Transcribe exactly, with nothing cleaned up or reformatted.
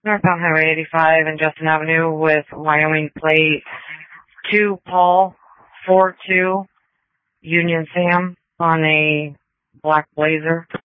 Northbound Highway eighty-five and Justin Avenue with Wyoming plate two Paul four two Union Sam on a black Blazer.